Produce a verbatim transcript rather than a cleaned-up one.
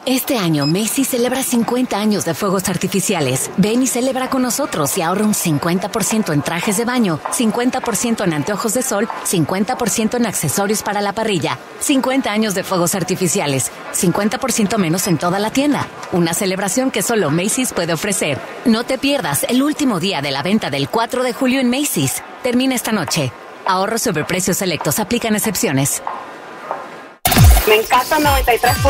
Este año Macy's celebra cincuenta años de fuegos artificiales. Ven y celebra con nosotros y ahorra un cincuenta por ciento en trajes de baño, cincuenta por ciento en anteojos de sol, cincuenta por ciento en accesorios para la parrilla. cincuenta años de fuegos artificiales, cincuenta por ciento menos en toda la tienda. Una celebración que solo Macy's puede ofrecer. No te pierdas el último día de la venta del cuatro de julio en Macy's. Termina esta noche. Ahorros sobre precios selectos. Aplican excepciones. Me encanta noventa y tres.